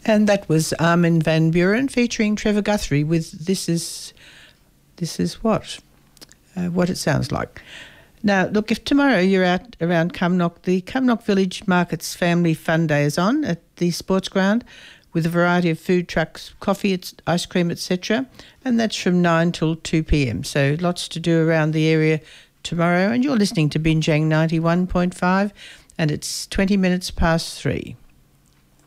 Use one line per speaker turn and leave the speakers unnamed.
And that was Armin van Buren featuring Trevor Guthrie with This Is What it sounds like. Now, look, if tomorrow you're out around Cumnock, the Cumnock Village Markets Family Fun Day is on at the sports ground with a variety of food trucks, coffee, ice cream, etc. And that's from 9 till 2 p.m. So lots to do around the area tomorrow. And you're listening to Binjang 91.5 and it's 20 minutes past 3.